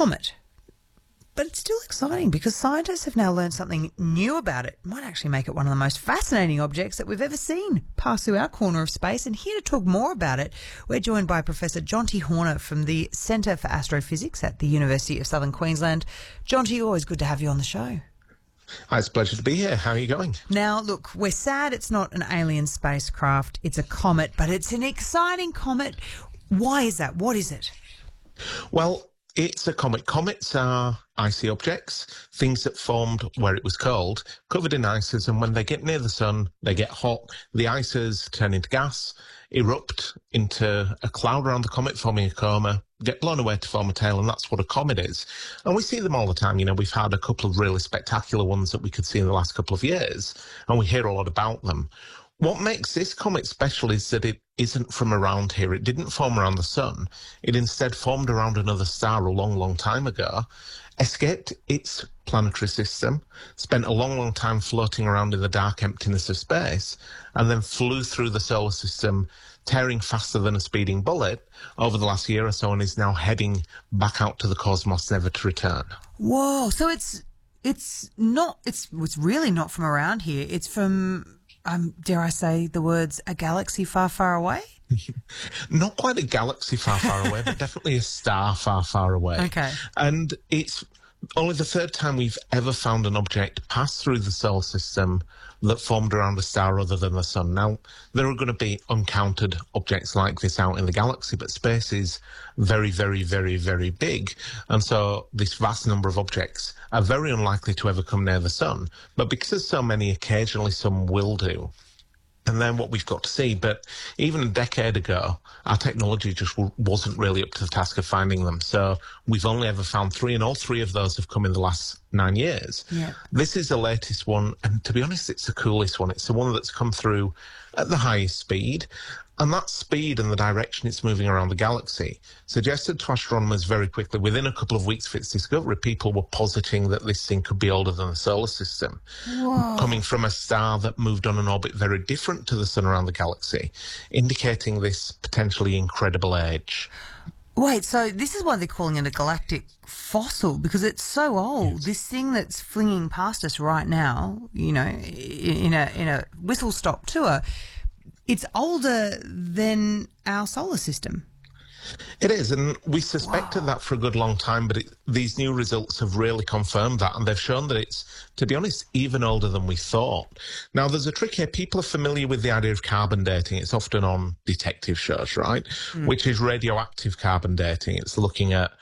comet. But it's still exciting because scientists have now learned something new about it. It might actually make it one of the most fascinating objects that we've ever seen pass through our corner of space. And here to talk more about it, we're joined by Professor Jonty Horner from the Centre for Astrophysics at the University of Southern Queensland. Jonty, always good to have you on the show. Hi, it's a pleasure to be here. How are you going? Now, look, we're sad it's not an alien spacecraft. It's a comet, but it's an exciting comet. Why is that? What is it? Well, it's a comet. Comets are icy objects, things that formed where it was cold, covered in ices, and when they get near the sun, they get hot. The ices turn into gas, erupt into a cloud around the comet, forming a coma, get blown away to form a tail, and that's what a comet is. And we see them all the time. You know, we've had a couple of really spectacular ones that we could see in the last couple of years, and we hear a lot about them. What makes this comet special is that it isn't from around here. It didn't form around the sun. It instead formed around another star a long, long time ago, escaped its planetary system, spent a long, long time floating around in the dark emptiness of space, and then flew through the solar system, tearing faster than a speeding bullet over the last year or so, and is now heading back out to the cosmos, never to return. Whoa, so it's really not from around here. It's from... dare I say the words, a galaxy far, far away? Not quite a galaxy far, far away, but definitely a star far, far away. Okay. And it's only the third time we've ever found an object pass through the solar system that formed around a star other than the sun. Now, there are going to be uncounted objects like this out in the galaxy, but space is very, very, very, very big. And so this vast number of objects are very unlikely to ever come near the sun. But because there's so many, occasionally some will do. And then what we've got to see, but even a decade ago, our technology just wasn't really up to the task of finding them. So we've only ever found 3, and all 3 of those have come in the last 9 years. Yeah. This is the latest one, and to be honest, it's the coolest one. It's the one that's come through at the highest speed. And that speed and the direction it's moving around the galaxy suggested to astronomers very quickly, within a couple of weeks of its discovery, people were positing that this thing could be older than the solar system. Whoa. Coming from a star that moved on an orbit very different to the sun around the galaxy, indicating this potentially incredible age. Wait, so this is why they're calling it a galactic fossil, because it's so old. Yes. This thing that's flinging past us right now, you know, in a whistle-stop tour, it's older than our solar system. It is, and we suspected that for a good long time, but these new results have really confirmed that, and they've shown that it's, to be honest, even older than we thought. Now, there's a trick here. People are familiar with the idea of carbon dating. It's often on detective shows, right? Which is radioactive carbon dating. It's looking at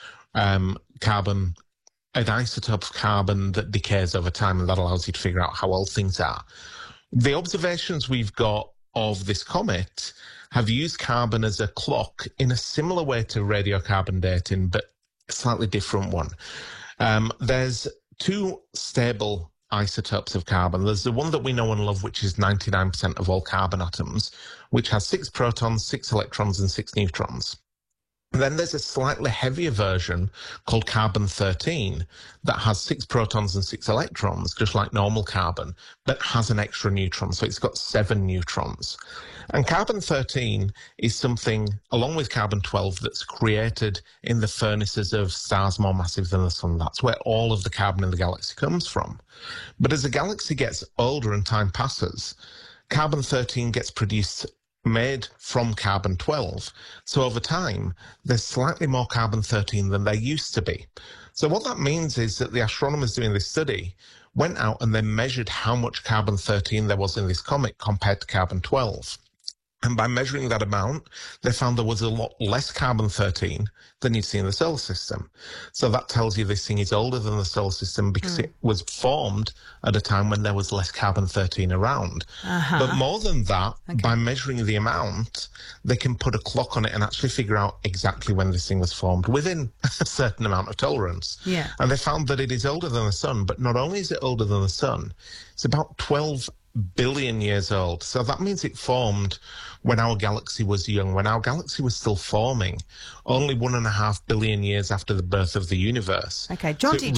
carbon, an isotope of carbon that decays over time, and that allows you to figure out how old things are. The observations we've got of this comet have used carbon as a clock in a similar way to radiocarbon dating, but a slightly different one. There's 2 stable isotopes of carbon. There's the one that we know and love, which is 99% of all carbon atoms, which has 6 protons, 6 electrons, and 6 neutrons. Then there's a slightly heavier version called carbon-13 that has 6 protons and 6 electrons, just like normal carbon, but has an extra neutron. So it's got 7 neutrons. And carbon-13 is something, along with carbon-12, that's created in the furnaces of stars more massive than the sun. That's where all of the carbon in the galaxy comes from. But as the galaxy gets older and time passes, carbon-13 gets made from carbon-12. So over time, there's slightly more carbon-13 than there used to be. So what that means is that the astronomers doing this study went out and they measured how much carbon-13 there was in this comet compared to carbon-12. And by measuring that amount, they found there was a lot less carbon-13 than you'd see in the solar system. So that tells you this thing is older than the solar system because it was formed at a time when there was less carbon-13 around. But more than that, by measuring the amount, they can put a clock on it and actually figure out exactly when this thing was formed within a certain amount of tolerance. Yeah. And they found that it is older than the sun, but not only is it older than the sun, it's about 12 billion years old. So that means it formed when our galaxy was young, when our galaxy was still forming, only 1.5 billion years after the birth of the universe. Okay, Jonty,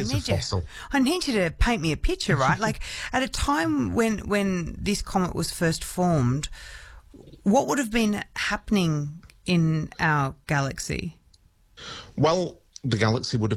I need you to paint me a picture, right? Like at a time when this comet was first formed, what would have been happening in our galaxy? Well, the galaxy would have